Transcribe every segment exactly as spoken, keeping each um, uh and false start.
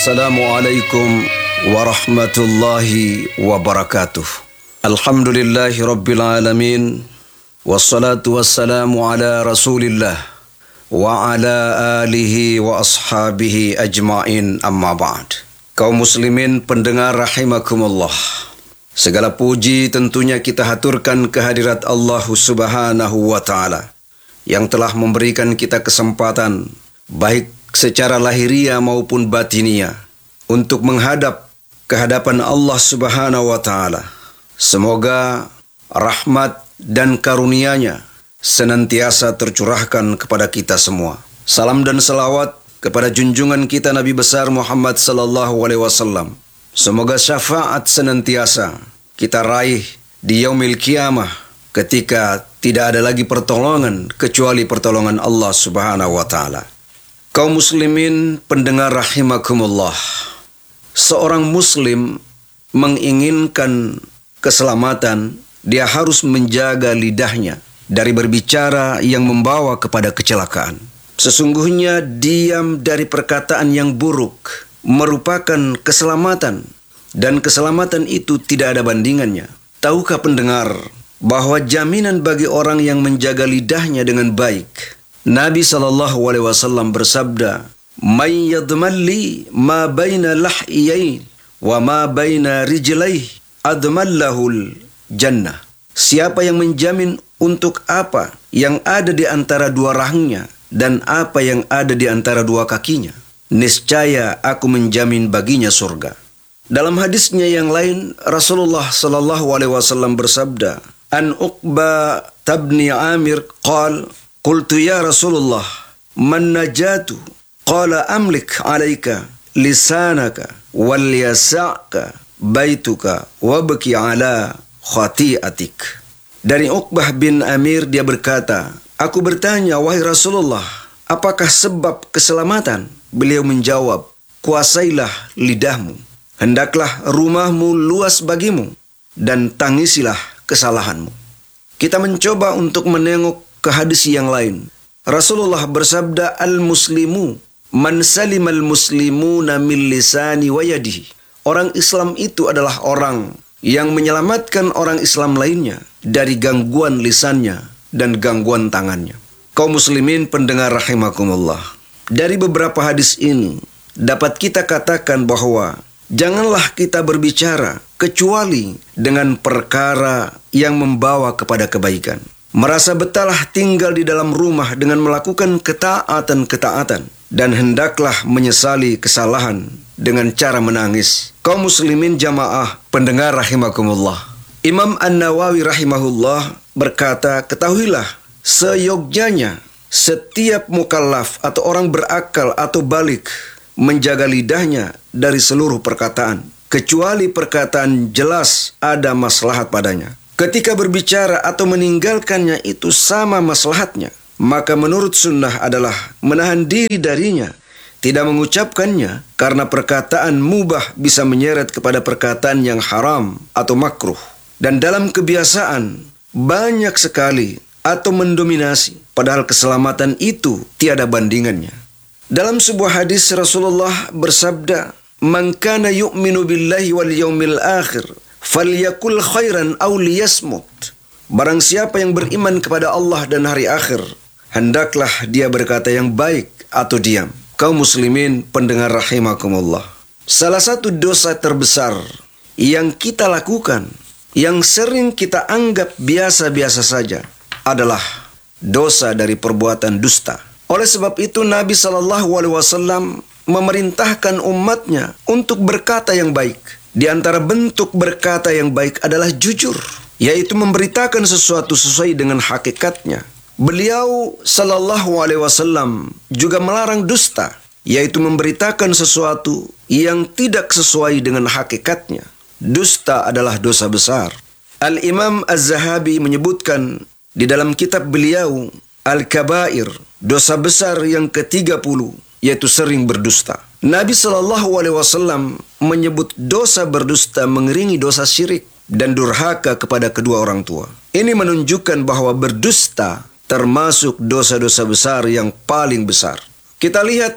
Assalamualaikum warahmatullahi wabarakatuh. Alhamdulillahi rabbil alamin. Wassalatu wassalamu ala rasulillah wa ala alihi wa ashabihi ajma'in, amma ba'd. Kaum muslimin pendengar rahimakumullah, segala puji tentunya kita haturkan kehadirat Allah subhanahu wa ta'ala yang telah memberikan kita kesempatan baik secara lahiriah maupun batiniah untuk menghadap kehadapan Allah subhanahu wa ta'ala. Semoga rahmat dan karunia-Nya senantiasa tercurahkan kepada kita semua. Salam dan salawat kepada junjungan kita Nabi besar Muhammad sallallahu alaihi wasallam. Semoga syafaat senantiasa kita raih di yaumil qiyamah ketika tidak ada lagi pertolongan kecuali pertolongan Allah subhanahu wa ta'ala. Kaum muslimin pendengar rahimakumullah, seorang muslim menginginkan keselamatan, dia harus menjaga lidahnya dari berbicara yang membawa kepada kecelakaan. Sesungguhnya diam dari perkataan yang buruk merupakan keselamatan, dan keselamatan itu tidak ada bandingannya. Tahukah pendengar bahwa jaminan bagi orang yang menjaga lidahnya dengan baik, Nabi sallallahu alaihi wasallam bersabda, "Man yadmalli ma baina lahiyai wa ma baina rijlai admallahul jannah." Siapa yang menjamin untuk apa yang ada di antara dua rahangnya dan apa yang ada di antara dua kakinya, niscaya aku menjamin baginya surga. Dalam hadisnya yang lain, Rasulullah sallallahu alaihi wasallam bersabda, "An Uqba tabni Amir qala qultu ya Rasulullah, man najatu? Qala amlik alaika lisanaka wal yasa'ka baituka wabki ala khati'atik." Dari Uqbah bin Amir, dia berkata, aku bertanya, wahai Rasulullah, apakah sebab keselamatan? Beliau menjawab, kuasailah lidahmu, hendaklah rumahmu luas bagimu, dan tangisilah kesalahanmu. Kita mencoba untuk menengok ke hadis yang lain. Rasulullah bersabda, al-muslimu man salimal muslimuna min lisani wa yadihi. Orang Islam itu adalah orang yang menyelamatkan orang Islam lainnya dari gangguan lisannya dan gangguan tangannya. Kaum muslimin pendengar rahimakumullah, dari beberapa hadis ini dapat kita katakan bahwa janganlah kita berbicara kecuali dengan perkara yang membawa kepada kebaikan. Merasa betahlah tinggal di dalam rumah dengan melakukan ketaatan-ketaatan, dan hendaklah menyesali kesalahan dengan cara menangis. Kaum muslimin jamaah pendengar rahimakumullah, Imam An-Nawawi rahimahullah berkata, ketahuilah seyogyanya setiap mukallaf atau orang berakal atau balik menjaga lidahnya dari seluruh perkataan, kecuali perkataan jelas ada maslahat padanya. Ketika berbicara atau meninggalkannya itu sama maslahatnya, maka menurut sunnah adalah menahan diri darinya, tidak mengucapkannya, karena perkataan mubah bisa menyeret kepada perkataan yang haram atau makruh. Dan dalam kebiasaan banyak sekali atau mendominasi, padahal keselamatan itu tiada bandingannya. Dalam sebuah hadis Rasulullah bersabda, "Man kana yu'minu billahi wal yaumil akhir falyakul khairan aw liyasmut." Barang siapa yang beriman kepada Allah dan hari akhir, hendaklah dia berkata yang baik atau diam. Kaum muslimin pendengar rahimakumullah, salah satu dosa terbesar yang kita lakukan, yang sering kita anggap biasa-biasa saja, adalah dosa dari perbuatan dusta. Oleh sebab itu Nabi sallallahu alaihi wasallam memerintahkan umatnya untuk berkata yang baik. Di antara bentuk berkata yang baik adalah jujur, yaitu memberitakan sesuatu sesuai dengan hakikatnya. Beliau sallallahu alaihi wasallam juga melarang dusta, yaitu memberitakan sesuatu yang tidak sesuai dengan hakikatnya. Dusta adalah dosa besar. Al-Imam Az-Zahabi menyebutkan di dalam kitab beliau Al-Kabair, dosa besar yang ketiga puluh, yaitu sering berdusta. Nabi sallallahu alaihi wasallam menyebut dosa berdusta mengiringi dosa syirik dan durhaka kepada kedua orang tua. Ini menunjukkan bahwa berdusta termasuk dosa-dosa besar yang paling besar. Kita lihat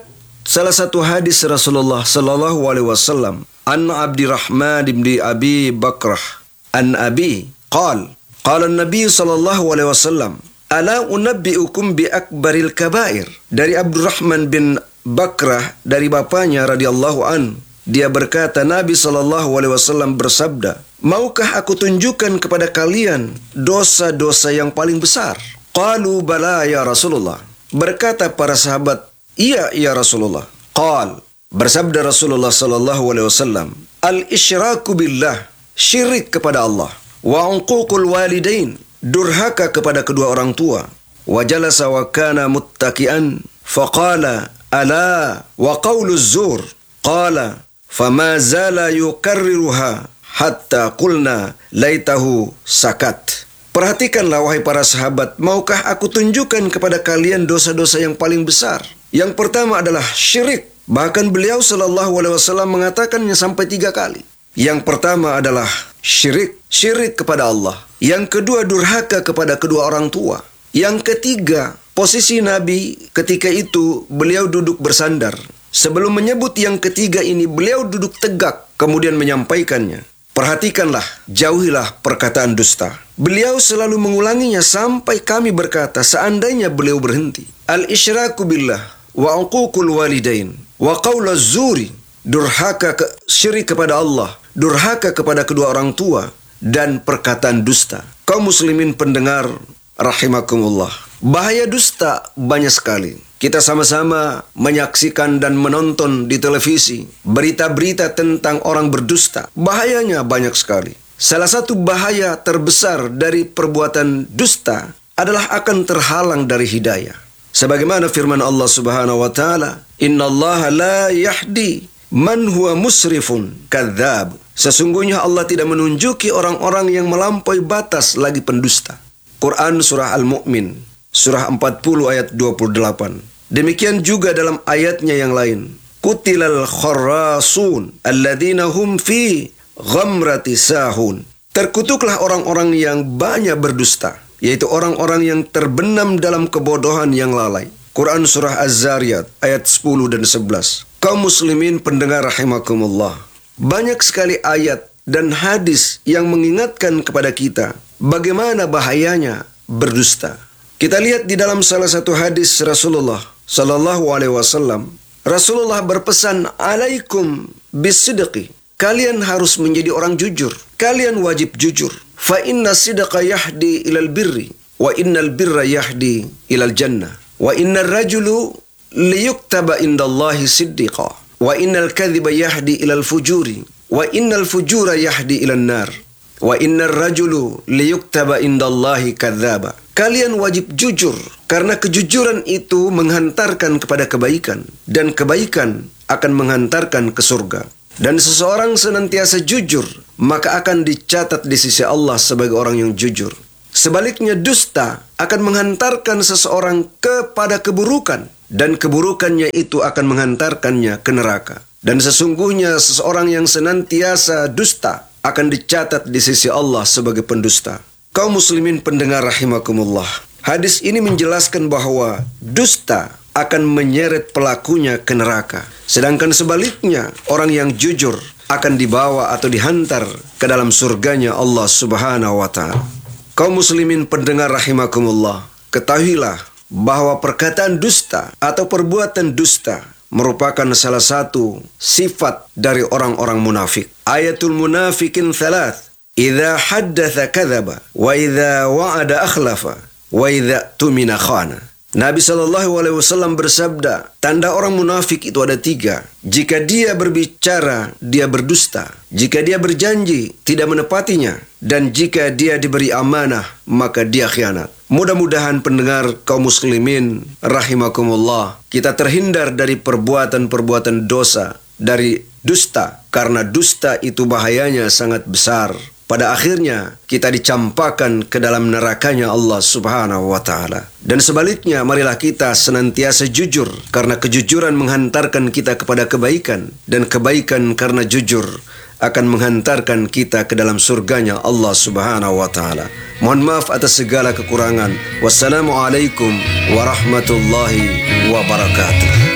salah satu hadis Rasulullah sallallahu alaihi wasallam, an Abdurrahman bin Abi Bakrah an Abi qala qala an-nabi sallallahu alaihi wasallam, ala unabbiukum bi akbaril kabair. Dari Abdurrahman bin Bakrah dari bapaknya radhiyallahu an, dia berkata, Nabi sallallahu alaihi wasallam bersabda, maukah aku tunjukkan kepada kalian dosa-dosa yang paling besar? Qalu bala ya Rasulullah. Berkata para sahabat, iya ya Rasulullah. Qal, bersabda Rasulullah sallallahu alaihi wasallam, al-isyraku billah, syirik kepada Allah, wa uququl walidain, durhaka kepada kedua orang tua. Wa jalasa wa kana muttaki'an, faqala ala wa qawluz zur. Qala fama zala yukarriruha hatta qulna laitahu sakat. Perhatikanlah wahai para sahabat, maukah aku tunjukkan kepada kalian dosa-dosa yang paling besar? Yang pertama adalah syirik. Bahkan beliau sallallahu alaihi wasallam mengatakannya sampai tiga kali. Yang pertama adalah syirik, syirik kepada Allah. Yang kedua durhaka kepada kedua orang tua. Yang ketiga, posisi Nabi ketika itu beliau duduk bersandar. Sebelum menyebut yang ketiga ini, beliau duduk tegak kemudian menyampaikannya. Perhatikanlah, jauhilah perkataan dusta. Beliau selalu mengulanginya sampai kami berkata seandainya beliau berhenti. Al-isyraku billah wa uququl walidain wa qaulaz zuri, durhaka ke, syirik kepada Allah, durhaka kepada kedua orang tua, dan perkataan dusta. Kaum muslimin pendengar rahimakumullah, bahaya dusta banyak sekali. Kita sama-sama menyaksikan dan menonton di televisi berita-berita tentang orang berdusta. Bahayanya banyak sekali. Salah satu bahaya terbesar dari perbuatan dusta adalah akan terhalang dari hidayah. Sebagaimana firman Allah Subhanahu wa taala, "Innallaha la yahdi man huwa musrifun kadzdzab." Sesungguhnya Allah tidak menunjuki orang-orang yang melampaui batas lagi pendusta. Quran surah Al-Mu'min, surah empat puluh ayat dua puluh delapan. Demikian juga dalam ayatnya yang lain. Qutilal kharrasun alladzina hum fi ghamrati sahun. Terkutuklah orang-orang yang banyak berdusta, yaitu orang-orang yang terbenam dalam kebodohan yang lalai. Quran surah Az-Zariyat ayat sepuluh dan sebelas. Kaum muslimin pendengar rahimakumullah, banyak sekali ayat dan hadis yang mengingatkan kepada kita bagaimana bahayanya berdusta. Kita lihat di dalam salah satu hadis Rasulullah sallallahu alaihi wasallam, Rasulullah berpesan, alaikum bisidqi, kalian harus menjadi orang jujur, kalian wajib jujur. Fa inna sidqa yahdi ilal birri wa innal birra yahdi ilal jannah wa innar rajulu liyuktaba indallahi siddiqa wa innal kadhiba yahdi ilal fujuri wa innal fujura yahdi ilan nar wa innar rajulu liyuktaba indallahi kadzdzaba. Kalian wajib jujur karena kejujuran itu menghantarkan kepada kebaikan dan kebaikan akan menghantarkan ke surga. Dan seseorang senantiasa jujur maka akan dicatat di sisi Allah sebagai orang yang jujur. Sebaliknya dusta akan menghantarkan seseorang kepada keburukan dan keburukannya itu akan menghantarkannya ke neraka. Dan sesungguhnya seseorang yang senantiasa dusta akan dicatat di sisi Allah sebagai pendusta. Kaum muslimin pendengar rahimakumullah, hadis ini menjelaskan bahwa dusta akan menyeret pelakunya ke neraka. Sedangkan sebaliknya, orang yang jujur akan dibawa atau dihantar ke dalam surganya Allah Subhanahu wa taala. Kaum muslimin pendengar rahimakumullah, ketahuilah bahwa perkataan dusta atau perbuatan dusta merupakan salah satu sifat dari orang-orang munafik. Ayatul munafikin thalath. Idza haddatsa kadzaba wa idza wa'ada akhlafa wa idza tumina khana. Nabi sallallahu alaihi wasallam bersabda, tanda orang munafik itu ada tiga. Jika dia berbicara, dia berdusta. Jika dia berjanji, tidak menepatinya. Dan jika dia diberi amanah, maka dia khianat. Mudah-mudahan pendengar kaum muslimin rahimakumullah, kita terhindar dari perbuatan-perbuatan dosa, dari dusta. Karena dusta itu bahayanya sangat besar. Pada akhirnya kita dicampakkan ke dalam nerakanya Allah Subhanahu wa taala. Dan sebaliknya, marilah kita senantiasa jujur karena kejujuran menghantarkan kita kepada kebaikan dan kebaikan karena jujur akan menghantarkan kita ke dalam surganya Allah Subhanahu wa taala. Mohon maaf atas segala kekurangan. Wassalamualaikum warahmatullahi wabarakatuh.